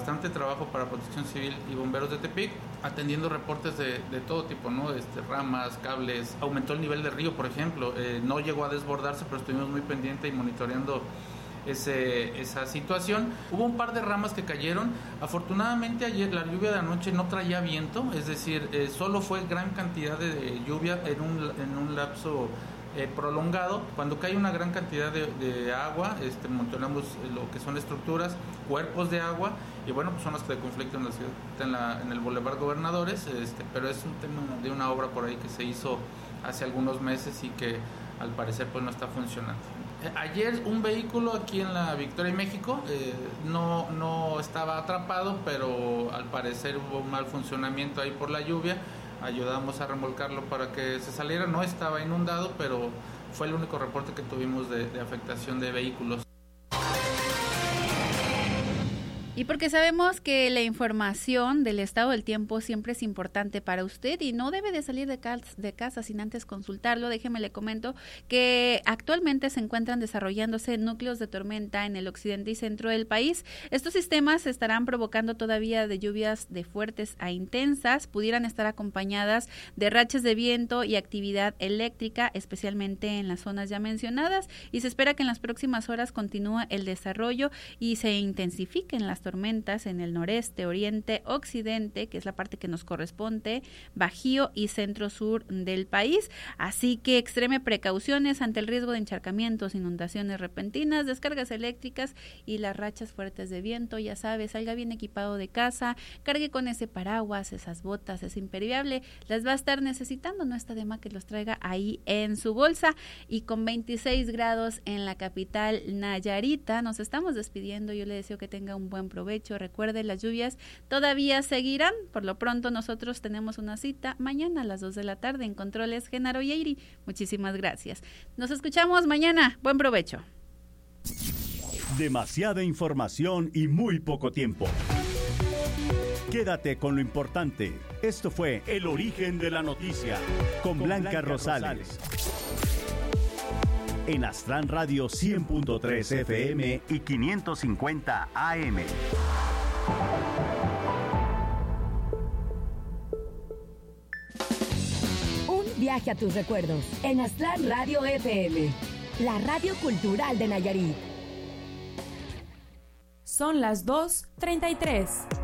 bastante trabajo para Protección Civil y Bomberos de Tepic, atendiendo reportes de todo tipo, ¿no? Ramas, cables, aumentó el nivel del río, por ejemplo, no llegó a desbordarse, pero estuvimos muy pendientes y monitoreando esa situación. Hubo un par de ramas que cayeron. Afortunadamente ayer la lluvia de anoche no traía viento, es decir, solo fue gran cantidad de lluvia en un lapso prolongado. Cuando cae una gran cantidad de agua, monitoreamos lo que son estructuras, cuerpos de agua, y bueno, pues son las que conflictan en la ciudad, en el Boulevard Gobernadores, pero es un tema de una obra por ahí que se hizo hace algunos meses y que al parecer pues no está funcionando. Ayer un vehículo aquí en la Victoria y México no estaba atrapado, pero al parecer hubo un mal funcionamiento ahí por la lluvia. Ayudamos a remolcarlo para que se saliera, no estaba inundado, pero fue el único reporte que tuvimos de afectación de vehículos. Y porque sabemos que la información del estado del tiempo siempre es importante para usted y no debe de salir de casa sin antes consultarlo, déjeme le comento que actualmente se encuentran desarrollándose núcleos de tormenta en el occidente y centro del país. Estos sistemas estarán provocando todavía de lluvias de fuertes a intensas, pudieran estar acompañadas de rachas de viento y actividad eléctrica, especialmente en las zonas ya mencionadas, y se espera que en las próximas horas continúe el desarrollo y se intensifiquen las tormentas en el noreste, oriente, occidente, que es la parte que nos corresponde, Bajío y centro sur del país. Así que extreme precauciones ante el riesgo de encharcamientos, inundaciones repentinas, descargas eléctricas y las rachas fuertes de viento. Ya sabe, salga bien equipado de casa, cargue con ese paraguas, esas botas, es impermeable, las va a estar necesitando, no está de más que los traiga ahí en su bolsa. Y con 26 grados en la capital Nayarita, nos estamos despidiendo. Yo le deseo que tenga un buen provecho. Recuerde, las lluvias todavía seguirán. Por lo pronto nosotros tenemos una cita mañana a las 2 de la tarde en Controles Genaro Yeiri. Muchísimas gracias. Nos escuchamos mañana. Buen provecho. Demasiada información y muy poco tiempo. Quédate con lo importante. Esto fue El Origen de la Noticia con Blanca Rosales. En Astran Radio 100.3 FM y 550 AM. Un viaje a tus recuerdos en Astran Radio FM, la radio cultural de Nayarit. Son las 2:33.